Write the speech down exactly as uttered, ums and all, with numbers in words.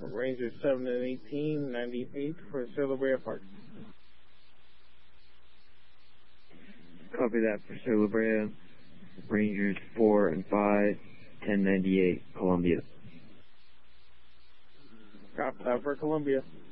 Rangers seven and eighteen, ninety-eight for Sailor Brea Park. Copy that for Sailor Brea. Rangers four and five, ten ninety-eight, Columbia. Copy that for Columbia.